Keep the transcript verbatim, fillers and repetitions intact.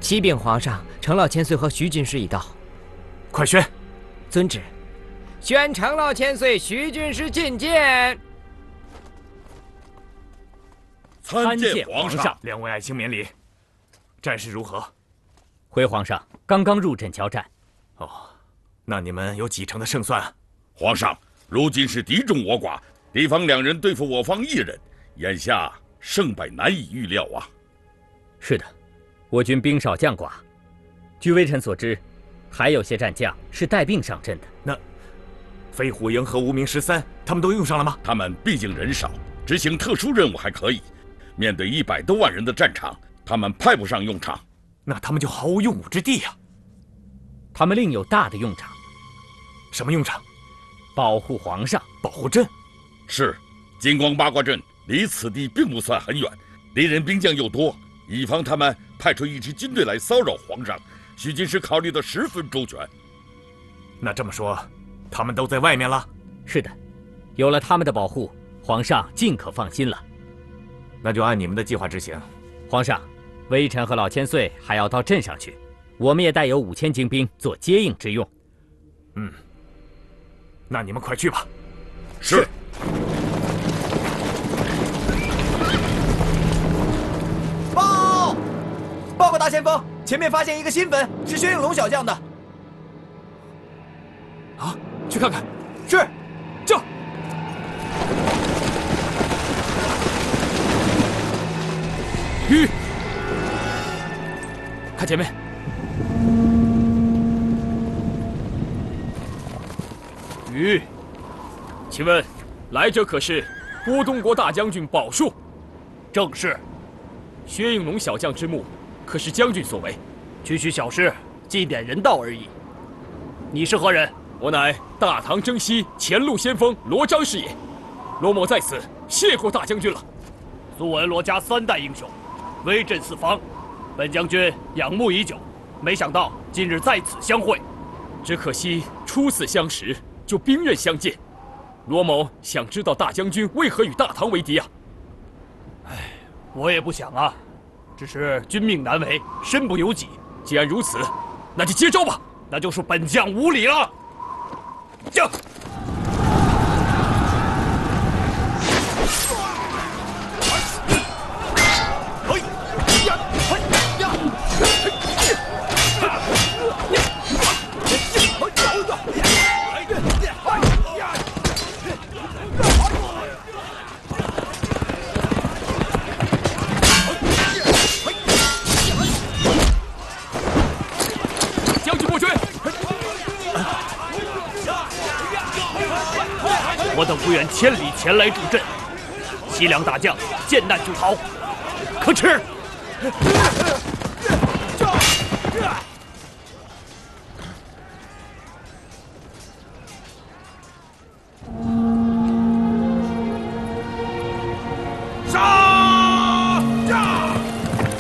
启禀皇上，程老千岁和徐军师已到。 快宣！ 遵旨。宣程老千岁、徐军师觐见。 参见皇上。 两位爱卿免礼。战事如何？ 回皇上，刚刚入阵交战。 哦，那你们有几成的胜算啊？ 皇上，如今是敌众我寡，敌方两人对付我方一人，眼下胜败难以预料啊。 是的，我军兵少将寡。据微臣所知，还有些战将是带病上阵的。 那飞虎营和无名十三，他们都用上了吗？ 他们毕竟人少，执行特殊任务还可以。面对一百多万人的战场，他们派不上用场。 那他们就毫无用武之地呀、啊。 他们另有大的用场。 什么用场？ 保护皇上。 保护阵？ 是。金光八卦阵离此地并不算很远，敌人兵将又多，以防他们派出一支军队来骚扰皇上，徐军师考虑得十分周全。 那这么说，他们都在外面了？ 是的，有了他们的保护，皇上尽可放心了。 那就按你们的计划执行。 皇上，微臣和老千岁还要到镇上去，我们也带有五千精兵做接应之用。 嗯，那你们快去吧。 是。 报！报告大先锋，前面发现一个新坟，是薛应龙小将的。 啊，去看看。 是。 就。吁！看前面。 吁！请问，来者可是郭东国大将军宝树？ 正是。 薛应龙小将之墓，可是将军所为？ 区区小事，祭奠人道而已。你是何人？ 我乃大唐征西前路先锋罗章是也。罗某在此谢过大将军了。 苏文罗家三代英雄，威震四方，本将军仰慕已久，没想到今日在此相会。 只可惜初次相识就兵刃相见，罗某想知道大将军为何与大唐为敌啊？ 唉，我也不想啊，只是君命难违，身不由己。 既然如此，那就接招吧。 那就是本将无礼了。将。我等不远千里前来助阵，西凉大将见难就逃，可耻！